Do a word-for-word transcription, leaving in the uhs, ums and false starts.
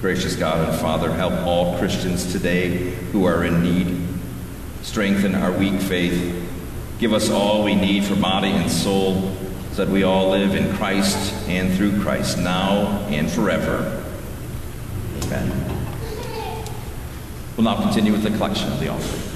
Gracious God and Father, help all Christians today who are in need. Strengthen our weak faith. Give us all we need for body and soul, so that we all live in Christ and through Christ, now and forever. Amen. We'll now continue with the collection of the offering.